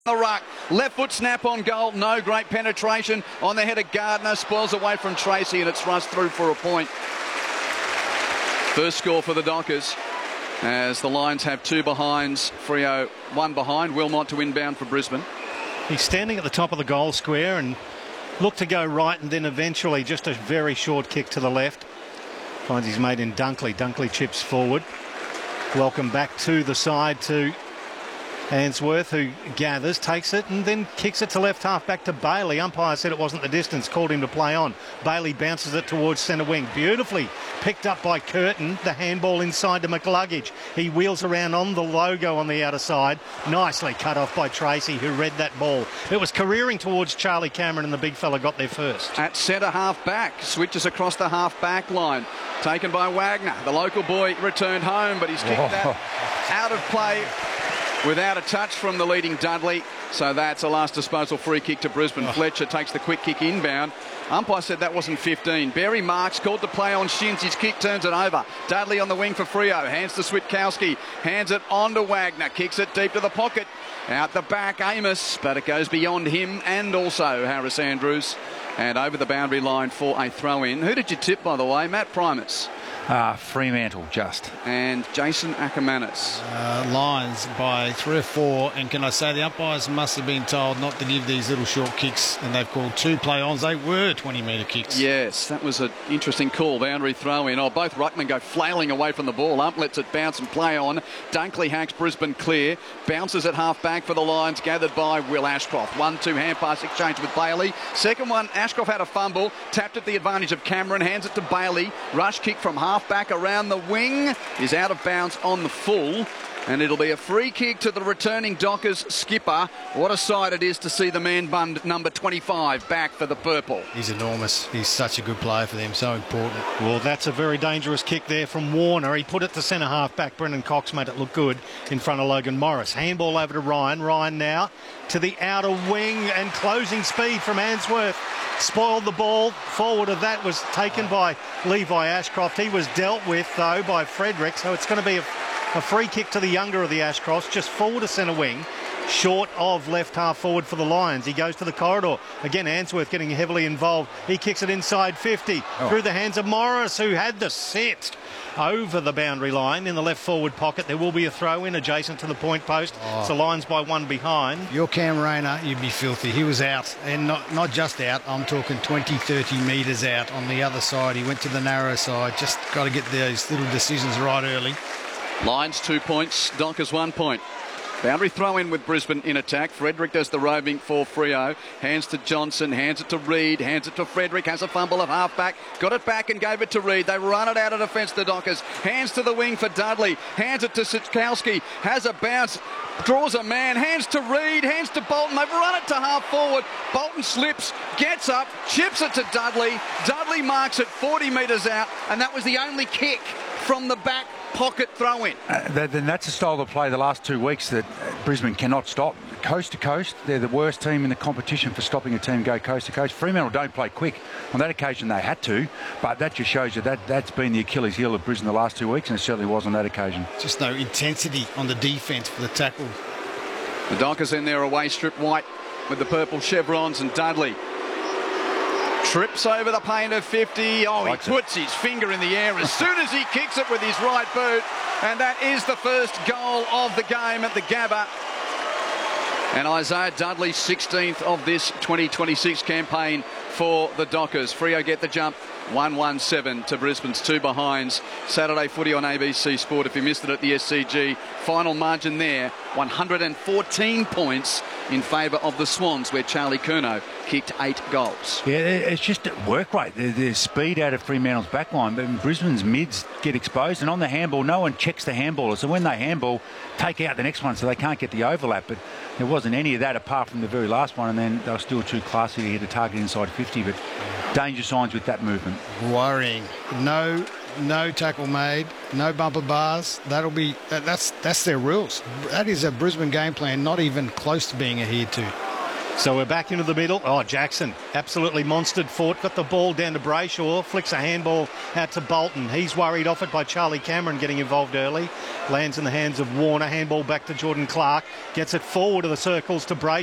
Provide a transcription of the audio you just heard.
The ruck, left foot snap on goal, no great penetration on the head of Gardner, spoils away from Tracy and it's rushed through for a point. First score for the Dockers as the Lions have two behinds, Freo one behind, Wilmot to inbound for Brisbane. He's standing at the top of the goal square and looked to go right and then eventually just a very short kick to the left. Finds his mate in Dunkley. Dunkley chips forward. Welcome back to the side to Ainsworth, who gathers, takes it and then kicks it to left half back to Bailey. Umpire said it wasn't the distance, called him to play on. Bailey bounces it towards centre wing. Beautifully picked up by Curtin. The handball inside to McLuggage. He wheels around on the logo on the outer side. Nicely cut off by Tracy, who read that ball. It was careering towards Charlie Cameron and the big fella got there first. At centre half back, switches across the half back line. Taken by Wagner. The local boy returned home, but he's kicked that out of play without a touch from the leading Dudley. So that's a last disposal free kick to Brisbane. Fletcher takes the quick kick inbound. Umpire said that wasn't 15. Barry Marks called to play on shins. His kick turns it over. Dudley on the wing for Freo. Hands to Switkowski. Hands it on to Wagner. Kicks it deep to the pocket. Out the back, Amos. But it goes beyond him and also Harris Andrews. And over the boundary line for a throw-in. Who did you tip, by the way? Matt Primus. Fremantle, just. And Jason Ackermanis. Lions by 3 or 4, and can I say the umpires must have been told not to give these little short kicks, and they've called 2 play-ons. They were 20-metre kicks. Yes, that was an interesting call. Boundary throw-in. Oh, both ruckmen go flailing away from the ball. Ump lets it bounce and play on. Dunkley hacks Brisbane clear. Bounces at half-back for the Lions, gathered by Will Ashcroft. 1-2 hand-pass exchange with Bailey. Second one, Ashcroft had a fumble. Tapped at the advantage of Cameron. Hands it to Bailey. Rush kick from half-back around the wing. Is out of bounds on the full. And it'll be a free kick to the returning Dockers skipper. What a sight it is to see the man bun number 25 back for the purple. He's enormous. He's such a good player for them. So important. Well, that's a very dangerous kick there from Warner. He put it to centre half back. Brendan Cox made it look good in front of Logan Morris. Handball over to Ryan. Ryan now to the outer wing and closing speed from Ainsworth. Spoiled the ball. Forward of that was taken by Levi Ashcroft. He was dealt with, though, by Frederick. So it's going to be a free kick to the younger of the Ashcrofts, just forward to centre wing, short of left half forward for the Lions. He goes to the corridor. Again, Ainsworth getting heavily involved. He kicks it inside 50 through the hands of Morris, who had the set over the boundary line in the left forward pocket. There will be a throw in adjacent to the point post. It's the Lions by 1 behind. Your Cam Rayner, you'd be filthy. He was out, and not just out. I'm talking 20, 30 metres out on the other side. He went to the narrow side. Just got to get those little decisions right early. Lions 2 points, Dockers 1 point. Boundary throw in with Brisbane in attack. Frederick does the roving for Freo. Hands to Johnson, hands it to Reid, hands it to Frederick, has a fumble of half-back. Got it back and gave it to Reid. They run it out of defence, the Dockers. Hands to the wing for Dudley. Hands it to Switkowski. Has a bounce. Draws a man. Hands to Reid. Hands to Bolton. They've run it to half forward. Bolton slips, gets up, chips it to Dudley. Dudley marks it 40 metres out, and that was the only kick from the back pocket throw-in. Then that's a style of play the last 2 weeks that Brisbane cannot stop. Coast to coast, they're the worst team in the competition for stopping a team go coast to coast. Fremantle don't play quick. On that occasion they had to, but that just shows you that's been the Achilles heel of Brisbane the last 2 weeks, and it certainly was on that occasion. Just no intensity on the defence for the tackle. The Dockers in their away strip white with the purple chevrons, and Dudley trips over the paint of 50. Oh, he puts his finger in the air as soon as he kicks it with his right boot. And that is the first goal of the game at the Gabba. And Isaiah Dudley, 16th of this 2026 campaign for the Dockers. Freo get the jump. 1-1-7 to Brisbane's 2 behinds. Saturday footy on ABC Sport if you missed it at the SCG. Final margin there, 114 points in favour of the Swans, where Charlie Curnow kicked 8 goals. Yeah, it's just work rate. There's speed out of Fremantle's backline, but Brisbane's mids get exposed, and on the handball, no one checks the handballer. So when they handball, take out the next one so they can't get the overlap. But there wasn't any of that apart from the very last one, and then they were still too classy to hit a target inside 50. But danger signs with that movement. Worrying. No tackle made, no bumper bars. That's their rules. That is a Brisbane game plan, not even close to being adhered to. So we're back into the middle. Oh, Jackson absolutely monstered Fort. Got the ball down to Brayshaw. Flicks a handball out to Bolton. He's worried off it by Charlie Cameron getting involved early. Lands in the hands of Warner. Handball back to Jordan Clark. Gets it forward of the circles to Brayshaw.